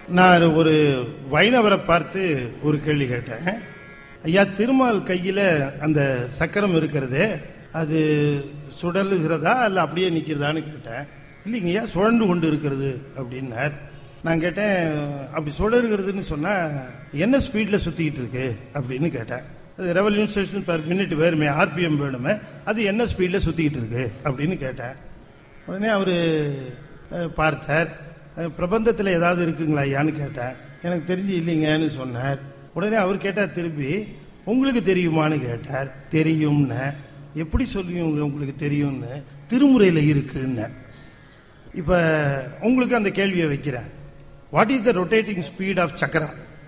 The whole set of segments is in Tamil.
நான் ஒரு வைணவரை பார்த்து ஒரு கேள்வி கேட்டேன். ஐயா, திருமால் கையில அந்த சக்கரம் இருக்கிறதே அது சுடலுகிறதா இல்ல அப்படியே நிக்கிறதான்னு கேட்டேன். இல்லைங்க ஐயா, சுழண்டு கொண்டு இருக்கிறது அப்படின்னார். நான் கேட்டேன், அப்படி சுழலுகிறதுன்னு சொன்னா என்ன ஸ்பீட்ல சுத்திக்கிட்டு இருக்கு அப்படின்னு கேட்டேன். அது ரெவல்யூஷன் பெர் மினிட் வேறுமே, ஆர்பிஎம் வேணுமே, அது என்ன ஸ்பீட்ல சுத்திக்கிட்டு இருக்கு அப்படின்னு கேட்டேன். உடனே அவரு பார்த்தார். பிரபந்தத்தில் ஏதாவது இருக்குங்களா ஐயான்னு கேட்டேன். எனக்கு தெரிஞ்சு இல்லைங்கன்னு சொன்னார். உடனே அவர் கேட்டார் திருப்பி, உங்களுக்கு தெரியுமான்னு கேட்டார். தெரியும்னு. எப்படி சொல்லுவீங்க உங்களுக்கு தெரியும்னு? திருமுறையில் இருக்குன்னு. இப்ப உங்களுக்கு அந்த கேள்வியை வைக்கிறேன். What is the rotating speed of சக்கரா?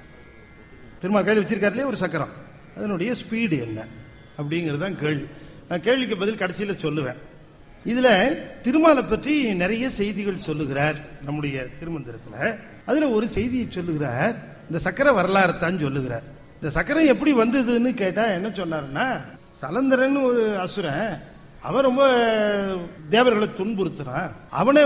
திருமால் கையில் வச்சிருக்காருலே ஒரு சக்கரம், அதனுடைய ஸ்பீடு என்ன அப்படிங்கறதுதான் கேள்வி. நான் கேள்விக்கு பதில் கடைசியில் சொல்லுவேன். இதுல திருமாலை பற்றி நிறைய செய்திகள் சொல்லுகிறார் நம்முடைய திருமந்திரத்துல. அதுல ஒரு செய்தியை சொல்லுகிறார், இந்த சக்கர வரலாறு தான் சொல்லுகிறார். இந்த சக்கரம் எப்படி வந்ததுன்னு கேட்டா என்ன சொன்னாருன்னா, சலந்தரன் ஒரு அசுரன், அவன் ரொம்ப தேவர்களை துன்புறுத்துறான். அவனை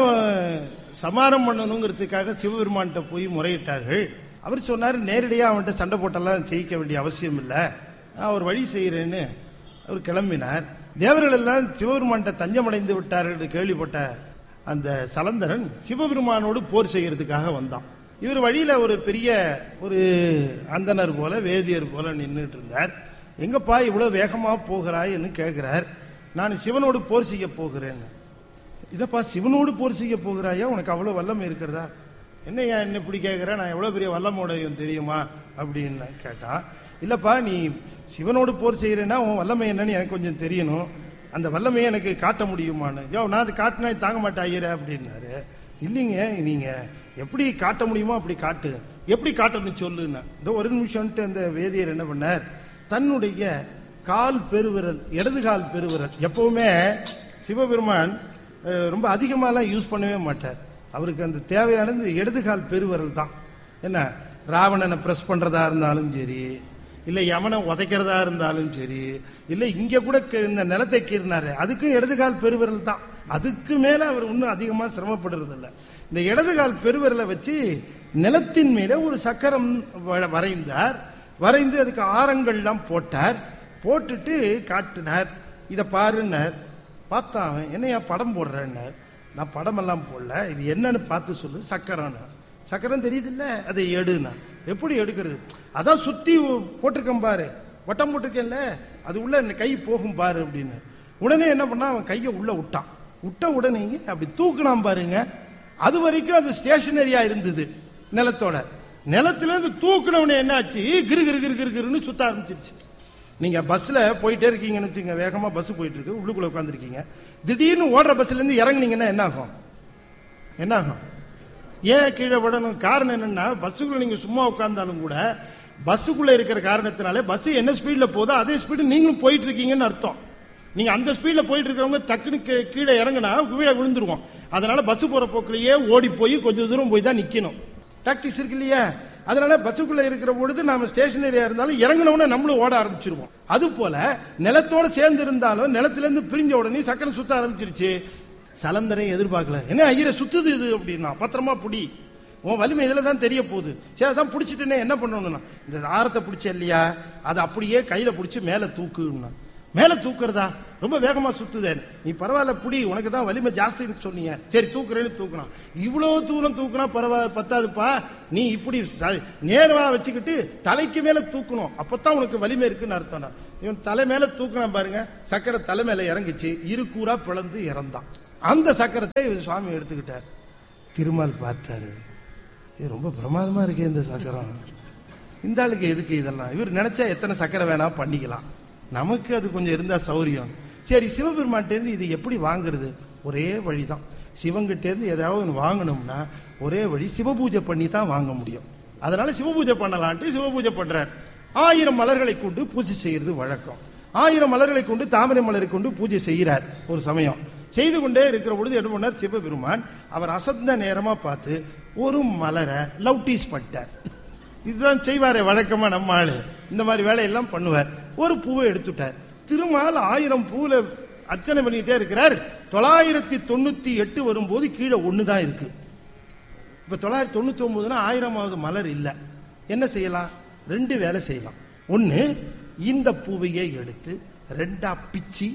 சமாரம் பண்ணணுங்கிறதுக்காக சிவபெருமான்கிட்ட போய் முறையிட்டார்கள். அவர் சொன்னார், நேரடியாக அவன்கிட்ட சண்டை போட்டெல்லாம் ஜெயிக்க வேண்டிய அவசியம் இல்லை, நான் ஒரு வழி செய்யறேன்னு அவர் கிளம்பினார். தேவர்கள் எல்லாம் சிவபெருமான்கிட்ட தஞ்சமடைந்து விட்டார்கள் என்று கேள்விப்பட்ட அந்த சலந்தரன் சிவபெருமானோடு போர் செய்யறதுக்காக வந்தான். இவர் வழியில ஒரு பெரிய ஒரு அந்தனர் போல வேதியர் போல நின்றுட்டு இருந்தார். எங்கப்பா இவ்வளவு வேகமா போகிறாய்ன்னு கேட்கிறார். நான் சிவனோடு போர் செய்ய போகிறேன். இதப்பா சிவனோடு போர் செய்ய போகிறாயா, உனக்கு அவ்வளவு வல்லமை இருக்கிறதா? என்னையா என்ன இப்படி கேட்கிற, நான் எவ்வளவு பெரிய வல்லமையுடையும் தெரியுமா அப்படின்னு கேட்டான். இல்லப்பா, நீ சிவனோடு போர் செய்யறேன்னா உன் வல்லமை என்னன்னு எனக்கு கொஞ்சம் தெரியணும், அந்த வல்லமையை எனக்கு காட்ட முடியுமான்னு. நான் அது காட்டினா தாங்க மாட்டேன் அப்படின்னாரு. இல்லைங்க, நீங்க எப்படி காட்ட முடியுமோ அப்படி காட்டு, எப்படி காட்டணும்னு சொல்லுன்னா. இந்த ஒரு நிமிஷம்ட்டு அந்த வேதியர் என்ன பண்ணார், தன்னுடைய கால் பெருவிரல், இடது கால் பெருவிரல், எப்பவுமே சிவபெருமான் ரொம்ப அதிகமாலாம் யூஸ் பண்ணவே மாட்டார். அவருக்கு அந்த தேவையானது இடது கால் பெருவிரல் தான். என்ன, ராவணனை பிரஸ் பண்றதா இருந்தாலும் சரி, இல்ல யமனை உதைக்கிறதா இருந்தாலும் சரி, இல்ல இங்க கூட இந்த நிலத்தை கீறினாரு, அதுக்கும் இடதுகால் பெருவிரல் தான். அதுக்கு மேல அவர் இன்னும் அதிகமா சிரமப்படுறது இல்லை. இந்த இடதுகால் பெருவிரலை வச்சு நிலத்தின் மேல ஒரு சக்கரம் வரைந்தார். வரைந்து அதுக்கு ஆரங்கள்லாம் போட்டார். போட்டுட்டு காட்டினார். இத பாருன்னார். பார்த்தான். என்னையா படம் போடுறேன்னார். நான் படம் எல்லாம் போடல, இது என்னன்னு பார்த்து சொல்லு. சக்கரம். சக்கரம் தெரியுது இல்ல, அதை எடுனா. எப்படி எடுக்கிறது? அதான் சுத்தி போட்டிருக்கேன் பாரு, வட்டம் போட்டிருக்கேன்ல, அது உள்ள கை போகும் பாரு அப்படின்னு. உடனே என்ன பண்ணா, அவன் கையை உள்ள விட்டான். விட்ட உடனே அப்படி தூக்குனான் பாருங்க. அது வரைக்கும் அது ஸ்டேஷனரியா இருந்தது நிலத்தோட. நிலத்துல இருந்து தூக்குனவனே என்ன ஆச்சு, கிரு கிரு கிரு கிரு கிருன்னு சுத்த ஆரம்பிச்சிருச்சு. நீங்க பஸ்ல போயிட்டே இருக்கீங்கன்னு வச்சுங்க, வேகமா பஸ் போயிட்டு இருக்கு, உள்ளுக்குள்ள உட்காந்துருக்கீங்க, திடீர்னு ஓடுற பஸ்ல இருந்து இறங்குனீங்கன்னா என்ன ஆகும்? என்ன ஆகும்? ஏன் கீழே விடணும்? காரணம் என்னன்னா, பஸ்ஸுக்குள்ள நீங்க சும்மா உட்கார்ந்தாலும் கூட பஸ்ஸுக்குள்ள இருக்கிற காரணத்தினாலே பஸ் என்ன ஸ்பீட்ல போதோ அதே ஸ்பீடு நீங்களும் போயிட்டு இருக்கீங்கன்னு அர்த்தம். நீங்க அந்த ஸ்பீட்ல போயிட்டு இருக்கிறவங்க டக்குனு கீழே இறங்கினா கீழே விழுந்துருவோம். அதனால பஸ் போற போக்கிலேயே ஓடி போய் கொஞ்சம் தூரம் போய் தான் நிக்கணும். டாக்டிக்ஸ் இருக்கு இல்லையா? அதனால பஸ்ஸுக்குள்ள இருக்கிற பொழுது நாம ஸ்டேஷனரியா இருந்தாலும் இறங்கினவுடனே நம்மளும் ஓட ஆரம்பிச்சிருவோம். அது போல நிலத்தோட சேர்ந்து இருந்தாலும் நிலத்திலிருந்து பிரிஞ்ச உடனே சக்கரம் சுத்த ஆரம்பிச்சிருச்சு. சலந்தரை எதிர்பார்க்கல. என்ன ஐயரை சுத்துது இது அப்படின்னா, பத்திரமா புடி, உன் வலிமை இதுல தான் தெரிய போகுது. சரி, அதான் பிடிச்சிட்டுனே என்ன பண்ணணும்னா, இந்த ஆரத்தை பிடிச்ச இல்லையா, அதை அப்படியே கையில பிடிச்சி மேல தூக்குன்னா. மேல தூக்குறதா? ரொம்ப வேகமா சுத்துதே. நீ பரவாயில்ல புடி, உனக்கு தான் வலிமை ஜாஸ்தின்னு சொன்னீங்க, சரி தூக்குறேன்னு தூக்கணும். இவ்வளவு தூரம் தூக்குனா பரவாயில்ல, பத்தாதுப்பா, நீ இப்படி நேரவா வச்சுக்கிட்டு தலைக்கு மேல தூக்கணும், அப்பதான் உனக்கு வலிமை இருக்குன்னு அர்த்தம். இவன் தலை மேல தூக்கினா பாருங்க, சக்கரை தலை மேல இறங்கிச்சு, இரு கூறா பிளந்து இறந்தான். அந்த சக்கரத்தை சுவாமி எடுத்துக்கிட்டார். திருமால் பார்த்தாரு, இது ரொம்ப பிரமாதமா இருக்கு இந்த சக்கரம், இந்த ஆளுக்கு எதுக்கு இதெல்லாம்? இவர் நினைச்சா எத்தனை சக்கரை வேணா பண்ணிக்கலாம், நமக்கு அது கொஞ்சம் இருந்தா சௌரியம். சரி, சிவபெருமான்கிட்ட இருந்து இது எப்படி வாங்குறது? ஒரே வழிதான். சிவங்கிட்ட இருந்து ஏதாவது வாங்கணும்னா ஒரே வழி, சிவபூஜை பண்ணி தான் வாங்க முடியும். அதனால சிவபூஜை பண்ணலான்ட்டு சிவபூஜை பண்றார். 1000 மலர்களை கொண்டு பூஜை செய்யறது வழக்கம். 1000 மலர்களை கொண்டு, தாமரை மலரை கொண்டு பூஜை செய்கிறார். ஒரு சமயம் செய்து கொண்டே இருக்கிற பொழுது என்ன பண்ணார் சிவபெருமான், அவர் அசந்த நேரமா பார்த்து ஒரு மலரை லவ்டீஸ் பண்ணிட்டார். இதுதான் செய்வாரே வழக்கமா நம்ம ஆளு, இந்த மாதிரி வேலையெல்லாம் பண்ணுவார். ஒரு பூவை எடுத்துட்டார். திருமால் 1000 பூல அர்ச்சனை பண்ணிட்டே இருக்கிறார். 998 வரும்போது கீழே ஒண்ணுதான் இருக்கு. இப்ப 999 1000வது மலர் இல்ல. என்ன செய்யலாம்? 2 வேலை செய்யலாம். ஒன்னு, இந்த பூவையே எடுத்து ரெண்டா பிச்சு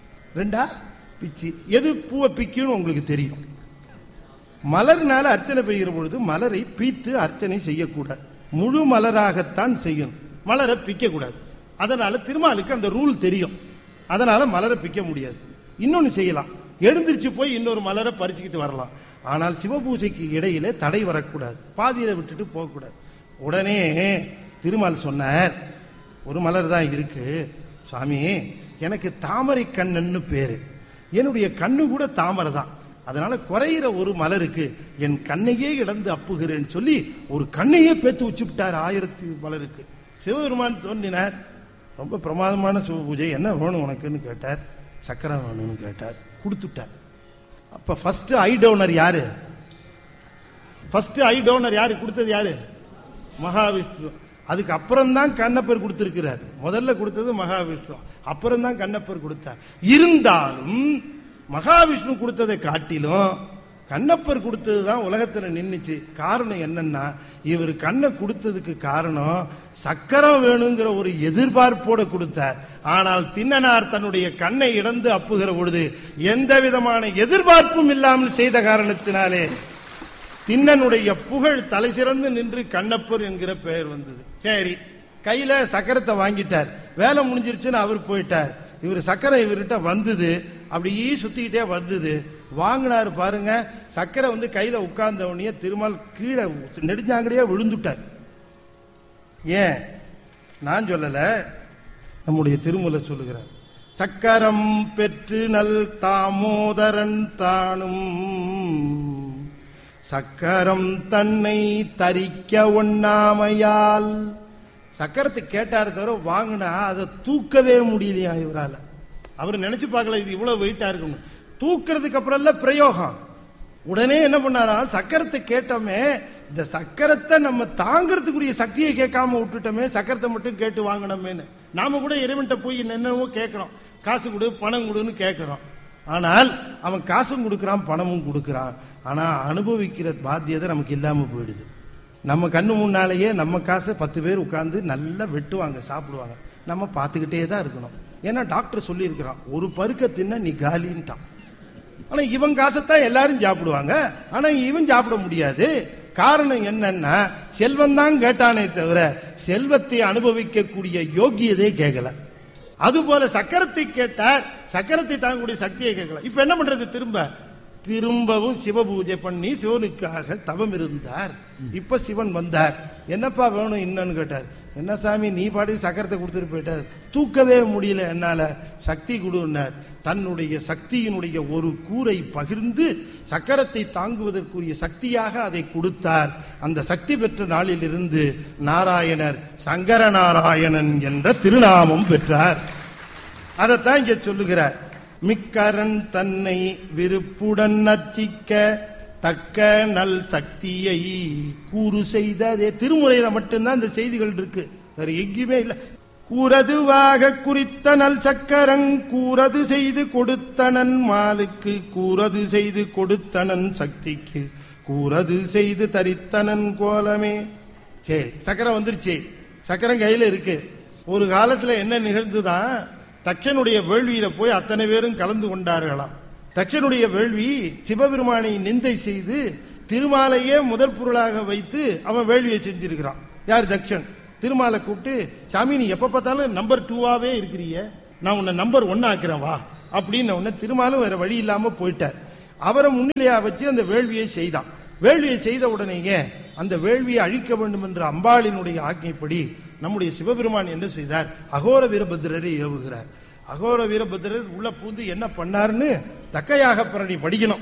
எது பூவை பிக்குன்னு உங்களுக்கு தெரியும். மலர்னால அர்ச்சனை பெய்கிற பொழுது மலரை பீத்து அர்ச்சனை செய்யக்கூடாது, முழு மலராகத்தான் செய்யணும், மலரை பிக்க கூடாது. அதனால திருமாலுக்கு அந்த ரூல் தெரியும், அதனால மலரை பிக்க முடியாது. இன்னொன்னு செய்யலாம், எழுந்திருச்சு போய் இன்னொரு மலரை பறிச்சுக்கிட்டு வரலாம். ஆனால் சிவபூஜைக்கு இடையில தடை வரக்கூடாது, பாதியில விட்டுட்டு போகக்கூடாது. உடனே திருமால் சொன்னார், ஒரு மலர் தான் இருக்கு சாமி, எனக்கு தாமரை கண்ணன்னு பேரு, என்னுடைய கண்ணு கூட தாமரை தான், அதனால குறையிற ஒரு மலருக்கு என் கண்ணையே இழந்து அப்புகிறேன்னு சொல்லி ஒரு கண்ணையே பேத்து வச்சுட்டார் 1000 மலருக்கு. சிவபெருமான் தோன்றினார், ரொம்ப பிரமாதமான சிவபூஜை, என்ன வேணும் உனக்குன்னு கேட்டார். சக்கரம் வேணும்னு கேட்டார், கொடுத்துட்டார். அப்ப ஃபர்ஸ்ட் ஐ டோனர் யாரு? ஃபர்ஸ்ட் ஐ டோனர் யாரு? கொடுத்தது யாரு? மகாவிஷ்ணு. அதுக்கு அப்புறம் தான் கண்ணப்பர் கொடுத்திருக்கிறார். முதல்ல கொடுத்தது மகாவிஷ்ணு, அப்புறம் தான் கண்ணப்பர் கொடுத்தார். இருந்தாலும் மகாவிஷ்ணு கொடுத்ததை காட்டிலும் கண்ணப்பர் கொடுத்தது தான் உலகத்துல நின்னுச்சு. காரணம் என்னன்னா, இவர் கண்ணை கொடுத்ததுக்கு காரணம் சக்கரம் வேணுங்கிற ஒரு எதிர்பார்ப்போட கொடுத்தார். ஆனால் திண்ணனார் தன்னுடைய கண்ணை இழந்து அப்புகிற பொழுது எந்த விதமான எதிர்பார்ப்பும் இல்லாமல் செய்த காரணத்தினாலே திண்ணனுடைய புகழ் தலை சிறந்து நின்று கண்ணப்பர் என்கிற பெயர் வந்தது. சரி, கையில சக்கரத்தை வாங்கிட்டார், வேலை முடிஞ்சிருச்சுன்னு அவர் போயிட்டார். இவர் சக்கரம் இவர்கிட்ட வந்தது, அப்படியே சுத்திக்கிட்டே வந்தது. வாங்கினாரு பாருங்க, சக்கரை கையில உட்கார்ந்த உடனே திருமால் கீழே நெடுஞ்சாங்கடியா விழுந்துட்டார். ஏன் நான் சொல்லல, நம்முடைய திருமூலர் சொல்லுகிறார், சக்கரம் பெற்று நல் தாமோதரன் தானும் சக்கரம் தன்னை தரிக்க ஒண்ணாமையால். சக்கரத்தை கேட்டாரு தவிர வாங்கினா அதை தூக்கவே முடியலையா இவரால. அவர் நினைச்சு பார்க்கல இது இவ்வளவு வெயிட்டா இருக்கணும். தூக்குறதுக்கு அப்புறம் இல்ல பிரயோகம். உடனே என்ன பண்ணாரா, சக்கரத்தை கேட்டோமே, இந்த சக்கரத்தை நம்ம தாங்கிறதுக்குரிய சக்தியை கேட்காம விட்டுட்டோமே, சக்கரத்தை மட்டும் கேட்டு வாங்கணுமேன்னு. நாம கூட இறைவன்கிட்ட போய் என்னென்னவோ கேட்கிறோம், காசு கொடு பணம் கொடுன்னு கேட்கிறோம். ஆனால் அவன் காசும் கொடுக்கறான் பணமும் கொடுக்கறான், ஆனா அனுபவிக்கிற பாத்தியதை நமக்கு இல்லாம போயிடுது. நம்ம கண்ணு முன்னாலேயே நம்ம காசை 10 பேர் உட்கார்ந்து நல்லா வெட்டுவாங்க, சாப்பிடுவாங்க, நம்ம பார்த்துக்கிட்டே தான் இருக்கணும். ஏன்னா டாக்டர் சொல்லி இருக்கிறான், ஒரு பருக்க தின்ன நீ காலின்ட்டான். ஆனா இவன் காசைத்தான் எல்லாரும் சாப்பிடுவாங்க, ஆனா இவன் சாப்பிட முடியாது. காரணம் என்னன்னா, செல்வம் தான் கேட்டானே தவிர செல்வத்தை அனுபவிக்கக்கூடிய யோகியதே கேட்கல. அதுபோல சக்கரத்தை கேட்டார், சக்கரத்தை தாங்கக்கூடிய சக்தியை கேட்கல. இப்ப என்ன பண்றது? திரும்பவும் சிவ பூஜை பண்ணி சிவனுக்காக தவம் இருந்தார். இப்ப சிவன் வந்தார், என்னப்பா வேணும் இன்னொன்னு கேட்டார். என்ன சாமி நீ பாடி சக்கரத்தை கொடுத்துட்டு போயிட்டார், தூக்கவே முடியல என்னால, சக்தி கொடுன்னார். தன்னுடைய சக்தியினுடைய ஒரு கூரை பகிர்ந்து சக்கரத்தை தாங்குவதற்குரிய சக்தியாக அதை கொடுத்தார். அந்த சக்தி பெற்ற நாளில் இருந்து நாராயணர் சங்கர நாராயணன் என்ற திருநாமம் பெற்றார். அதைத்தான் இங்க சொல்லுகிறார். மிக்கரன் தன்னை விருப்புடன் அர்ச்சிக்க தக்க நல் சக்தியை கூறு செய்ததே. திருமுறையில மட்டும்தான் இந்த செய்திகள் இருக்கு, வேற எங்கேயுமே இல்ல. கூறதுவாக குறித்த நல் சக்கரங் கூறது செய்து கொடுத்தனன் மாலுக்கு கூறது செய்து கொடுத்தனன் சக்திக்கு கூறது செய்து தரித்தனன் கோலமே. சரி, சக்கரம் வந்துருச்சு, சக்கரம் கையில இருக்கு. ஒரு காலத்துல என்ன நிகழ்ந்துதான், தட்சனுடைய வேள்வியில போய் அத்தனை பேரும் கலந்து கொண்டார்களாம். தட்சனுடைய வேள்வி சிவபெருமானை நிந்தை செய்து திருமாலையே முதல் பொருளாக வைத்து அவன் வேள்வியை செஞ்சிருக்கிறான். யார்? தட்சன். திருமாலை கூப்பிட்டு, சாமி நீ எப்ப பார்த்தாலும் நம்பர் 2வாவே இருக்கிறீங்க, நான் உன்னை நம்பர் 1 ஆக்கிறேன் வா அப்படின்னு. உடனே திருமாலும் வேற வழி இல்லாம போயிட்டார். அவரை முன்னிலையா வச்சு அந்த வேள்வியை செய்தான். வேள்வியை செய்த உடனேயே அந்த வேள்வியை அழிக்க வேண்டும் என்ற அம்பாளினுடைய ஆజ్ఞைப்படி நம்முடைய சிவபெருமான் என்ன செய்தார், அகோர வீரபத்திரரை ஏவுகிறார். அகோர வீரபத்திரர் உள்ள பூந்து என்ன பண்ணாருன்னு தக்கையாக பரணி படிக்கணும்.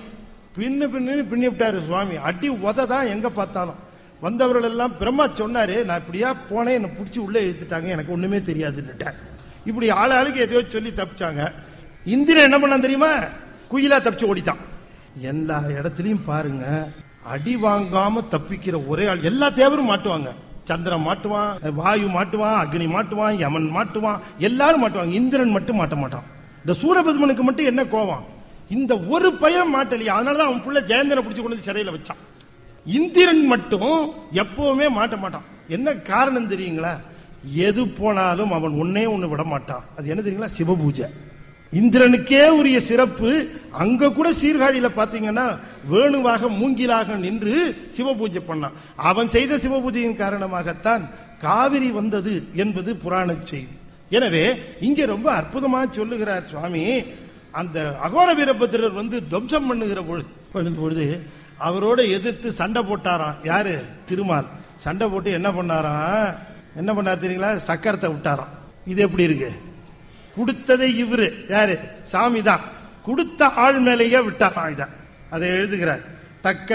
பின்னு விட்டாரு சுவாமி, அடி உததான் எங்க பார்த்தாலும். வந்தவர்கள் எல்லாம் பிரம்மா சொன்னாரு, நான் இப்படியா போனேன், என்னை பிடிச்சி உள்ள இழுத்துட்டாங்க, எனக்கு ஒண்ணுமே தெரியாதுன்னுட்டேன். இப்படி ஆளுக்கு எதையோ சொல்லி தப்பிச்சாங்க. இந்திரன் என்ன பண்ணான் தெரியுமா, குயிலா தப்பிச்சு ஓடிட்டான். எல்லா இடத்துலயும் பாருங்க, அடி வாங்காம தப்பிக்கிற ஒரே ஆள். எல்லா தேவரும் மாட்டுவாங்க, சந்திரன் மாட்டுவான், வாயு மாட்டுவான், அக்னி மாட்டுவான், யமன் மாட்டுவான், எல்லாரும் மாட்டுவாங்க. இந்திரன் மட்டும் மாட்ட மாட்டான். இந்த சூரபத்மனுக்கு மட்டும் என்ன கோவம், இந்த ஒரு பயம் மாட்டலையா, அதனாலதான் அவன் புள்ள ஜெயந்தனை பிடிச்சு கொண்டு சிறையில வச்சான். இந்திரன் மட்டும் எப்பவுமே மாட்ட மாட்டான். என்ன காரணம் தெரியுங்களா? எது போனாலும் அவன் ஒன்னே ஒண்ணு விட மாட்டான். அது என்ன தெரியுங்களா? சிவபூஜை. இந்திரனுக்கே உரிய சிறப்பு. அங்க கூட சீர்காழியில பாத்தீங்கன்னா வேணுவாக மூங்கிலாக நின்று சிவபூஜை பண்ணான். அவன் செய்த சிவபூஜையின் காரணமாகத்தான் காவிரி வந்தது என்பது புராண செய்தி. எனவே இங்கே ரொம்ப அற்புதமா சொல்லுகிறார் சுவாமி. அந்த அகோர வீரபத்திரர் துவம்சம் பண்ணுகிற பொழுது அவரோட எதிர்த்து சண்டை போட்டாராம். யாரு? திருமால். சண்டை போட்டு என்ன பண்ணார் தெரியுங்களா? சக்கரத்தை விட்டாராம். இது எப்படி இருக்கு? கொடுத்ததை இவரு யாரு? சாமி தான். கொடுத்த ஆள் மேலேயே விட்டாராம். இத அதை எழுதுகிறார். தக்க